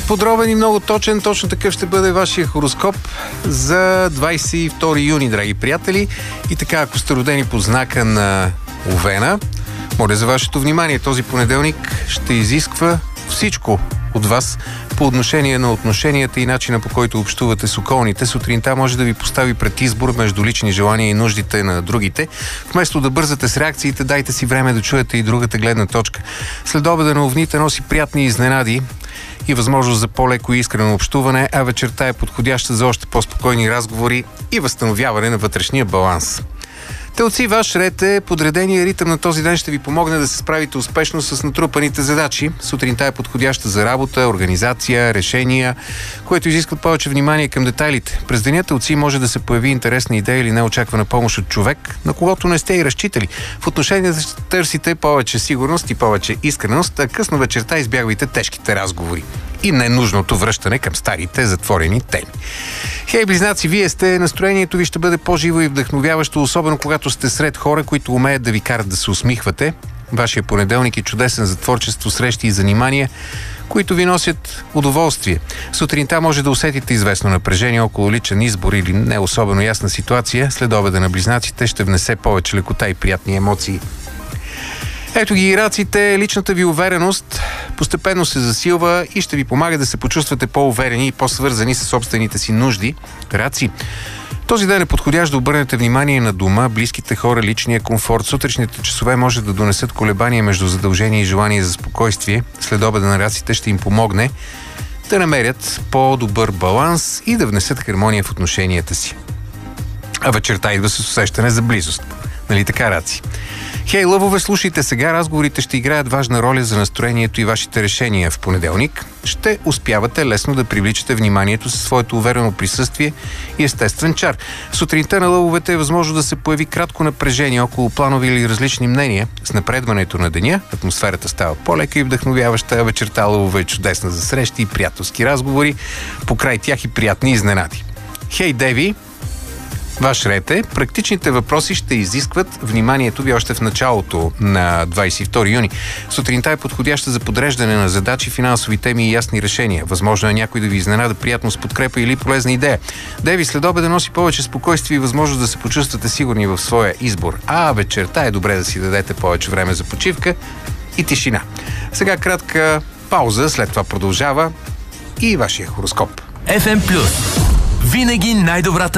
Подробен и много точен, точно такъв ще бъде вашия хороскоп за 22 юни, драги приятели. И така, ако сте родени по знака на Овена, моля за вашето внимание. Този понеделник ще изисква всичко от вас по отношение на отношенията и начина, по който общувате с околните. Сутринта може да ви постави пред избор между лични желания и нуждите на другите. Вместо да бързате с реакциите, дайте си време да чуете и другата гледна точка. Следобеда на Овните носи приятни изненади и възможност за по-леко и искрено общуване, а вечерта е подходяща за още по-спокойни разговори и възстановяване на вътрешния баланс. Телци, ваш ред е подредения ритъм на този ден ще ви помогне да се справите успешно с натрупаните задачи. Сутринта е подходяща за работа, организация, решения, което изискват повече внимание към детайлите. През деня, Телци, може да се появи интересна идея или неочаквана помощ от човек, на когото не сте и разчитали. В отношенията ще търсите повече сигурност и повече искреност, а късно вечерта избягвайте тежките разговори и ненужното връщане към старите затворени теми. Хей, близнаци, вие сте, настроението ви ще бъде по-живо и вдъхновяващо, особено когато сте сред хора, които умеят да ви карат да се усмихвате. Вашия понеделник е чудесен за творчество, срещи и занимания, които ви носят удоволствие. Сутринта може да усетите известно напрежение около личен избор или не особено ясна ситуация. Следобеда на близнаците ще внесе повече лекота и приятни емоции. Ето ги и раците, личната ви увереност постепенно се засилва и ще ви помага да се почувствате по-уверени и по-свързани с собствените си нужди. Раци, този ден е подходящ да обърнете внимание на дома, близките хора, личния комфорт. Сутрешните часове може да донесат колебания между задължение и желание за спокойствие. Следобеда на раците ще им помогне да намерят по-добър баланс и да внесат хармония в отношенията си. А вечерта идва с усещане за близост. Нали така, раци? Хей, лъвове, слушайте сега. Разговорите ще играят важна роля за настроението и вашите решения в понеделник. Ще успявате лесно да привличате вниманието със своето уверено присъствие и естествен чар. Сутринта на лъвовете е възможно да се появи кратко напрежение около планови или различни мнения. С напредването на деня атмосферата става по-лека и вдъхновяваща, а вечерта лъвове е чудесна за срещи и приятелски разговори, покрай тях и приятни изненади. Хей, деви, ваш ред е. Практичните въпроси ще изискват вниманието ви още в началото на 22 юни. Сутринта е подходяща за подреждане на задачи, финансови теми и ясни решения. Възможно е някой да ви изненада приятно с подкрепа или полезна идея. Деви, следобеда носи повече спокойствие и възможност да се почувствате сигурни в своя избор. А вечерта е добре да си дадете повече време за почивка и тишина. Сега кратка пауза, след това продължава и вашия хороскоп. FM+. Винаги най-добрата